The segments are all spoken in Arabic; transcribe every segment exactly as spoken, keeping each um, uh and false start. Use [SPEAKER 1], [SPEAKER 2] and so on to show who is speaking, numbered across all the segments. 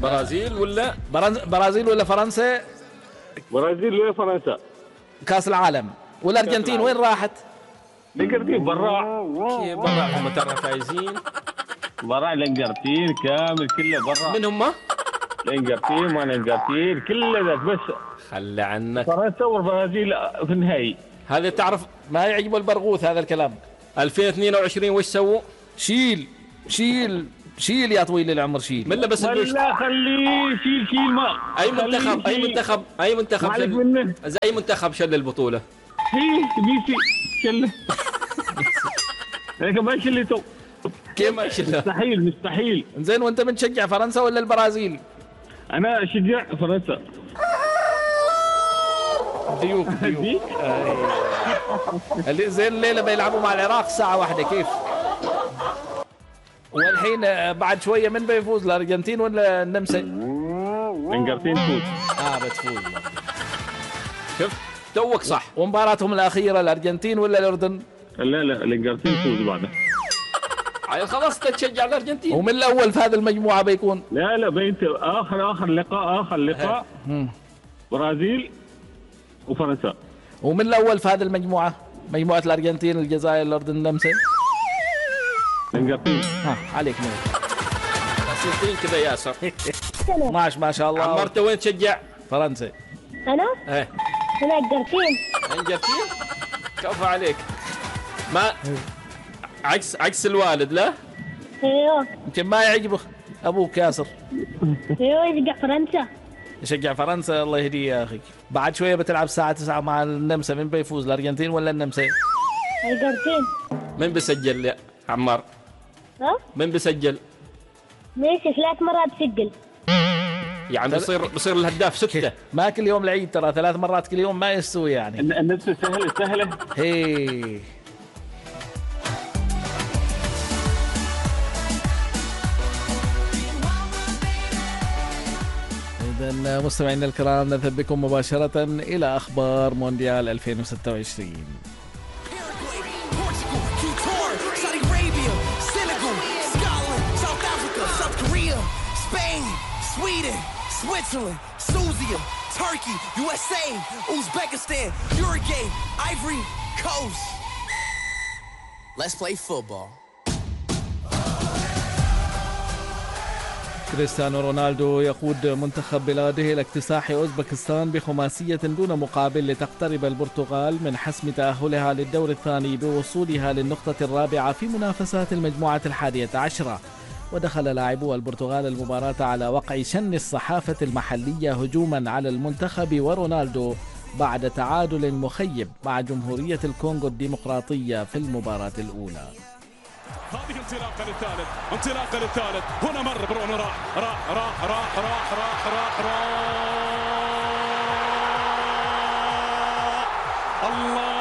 [SPEAKER 1] برازيل ولا
[SPEAKER 2] برازيل ولا فرنسا؟
[SPEAKER 3] برازيل ولا فرنسا؟
[SPEAKER 2] كاس العالم. والارجنتين وين راحت؟
[SPEAKER 3] الارجنتين برا.
[SPEAKER 1] كيف برا؟ هم ترى فايزين
[SPEAKER 3] برا الارجنتين كامل كله برا.
[SPEAKER 1] من هم؟
[SPEAKER 3] الارجنتين ما الارجنتين كله ذاك بس.
[SPEAKER 1] خلى عنك
[SPEAKER 3] فرنسا والبرازيل في النهائي.
[SPEAKER 1] هذا تعرف
[SPEAKER 2] ما يعجبه البرغوث هذا الكلام.
[SPEAKER 1] ألفين واثنين وعشرين وش سووا؟
[SPEAKER 2] شيل شيل شيل يا طويل العمر شيل.
[SPEAKER 1] من لبس الوش؟
[SPEAKER 3] لا خليه شيل شيل ما.
[SPEAKER 1] اي منتخب اي منتخب اي منتخب شل... زي اي منتخب شل البطولة؟
[SPEAKER 3] في بيسي شله. هيك ما شلته.
[SPEAKER 1] كيف ما شله؟
[SPEAKER 3] مستحيل مستحيل.
[SPEAKER 2] زين وانت بتشجع فرنسا ولا البرازيل؟
[SPEAKER 3] انا اشجع فرنسا.
[SPEAKER 2] ديوك ديوك. اللي زين الليلة بيلعبوا مع العراق الساعة واحدة كيف؟ والحين بعد شوية من بيفوز الأرجنتين ولا النمسا؟
[SPEAKER 3] الأرجنتين تفوز.
[SPEAKER 2] اه بتفوز.
[SPEAKER 1] شوف توك صح.
[SPEAKER 2] ومباراتهم الأخيرة الأرجنتين ولا الأردن؟
[SPEAKER 3] لا لا الأرجنتين تفوز بعدها.
[SPEAKER 1] عيل خلاص تشجع الأرجنتين.
[SPEAKER 2] ومن الأول في هذه المجموعة بيكون؟
[SPEAKER 3] لا لا بينت آخر آخر لقاء آخر لقاء برازيل وفرنسا.
[SPEAKER 2] ومن الأول في هذه المجموعة؟ مجموعة الأرجنتين الجزائر الأردن النمسا؟
[SPEAKER 3] الأرجنتين.
[SPEAKER 2] ها عليك نور.
[SPEAKER 1] سنتين كذا ياسر.
[SPEAKER 2] ماش ما شاء الله.
[SPEAKER 1] عمرته وين تشجع؟
[SPEAKER 2] فرنسا.
[SPEAKER 4] أنا؟
[SPEAKER 1] ايه
[SPEAKER 4] أنا الأرجنتين.
[SPEAKER 1] الأرجنتين؟ كفو عليك. ما عكس عكس الوالد لا؟
[SPEAKER 4] ايوه.
[SPEAKER 2] يمكن ما يعجبه ابوك ياسر.
[SPEAKER 4] ايوه يشجع فرنسا.
[SPEAKER 2] يشجع فرنسا الله يهديه يا اخي. بعد شويه بتلعب الساعه تسعة مع النمسا، من بيفوز الارجنتين ولا النمسا؟
[SPEAKER 4] الارجنتين.
[SPEAKER 1] من بيسجل يا عمار؟
[SPEAKER 4] ها؟
[SPEAKER 1] من بيسجل؟
[SPEAKER 4] ميسي ثلاث مرات سجل.
[SPEAKER 1] يعني بصير بصير الهداف ستة.
[SPEAKER 2] ما كل يوم العيد ترى، ثلاث مرات كل يوم ما يستوي يعني.
[SPEAKER 3] النفس سهله سهله.
[SPEAKER 2] هي إذا مستمعينا الكرام نذهب بكم مباشرة إلى أخبار مونديال ألفين وستة وعشرين.
[SPEAKER 5] Sweden, Switzerland, Susia, Turkey, U S A, Uzbekistan, Uruguay, Ivory Coast. Let's play football.
[SPEAKER 2] كريستيانو رونالدو يقود منتخب بلاده إلى اكتساح أوزبكستان بخماسية دون مقابل لتقترب البرتغال من حسم تأهلها للدور الثاني بوصولها للنقطة الرابعة في منافسات المجموعة الحادية عشرة. ودخل لاعبو البرتغال المباراة على وقع شن الصحافة المحلية هجوما على المنتخب ورونالدو بعد تعادل مخيب مع جمهورية الكونغو الديمقراطية في المباراة الأولى.
[SPEAKER 6] هذه انطلاقة للثالث، انطلاقة للثالث، هنا مر برونو راح راح راح راح راح راح راح راح الله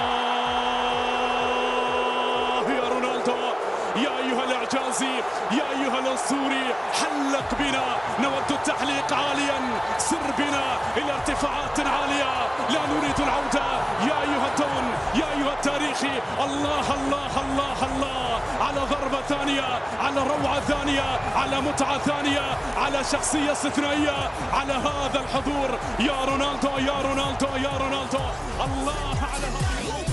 [SPEAKER 6] يا رونالدو يا أيها الإعجازي يا أيها الأسطوري، حلق بنا، نود التحليق عاليا، سر بنا إلى ارتفاعات عالية، لا نريد العودة يا أيها الدون يا أيها التاريخي. الله الله الله الله على ضربة ثانية، على روعة ثانية، على متعة ثانية، على شخصية استثنائية، على هذا الحضور يا رونالدو يا رونالدو يا رونالدو. الله على